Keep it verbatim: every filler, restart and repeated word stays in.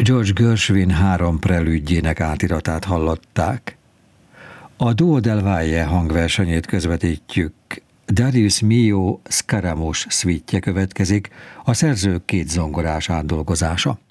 George Gershwin három prelüdjének átiratát hallották. A Duo del Valle hangversenyét közvetítjük. Darius Milhaud Scaramouche szvítje következik, a szerző két zongorás átdolgozása.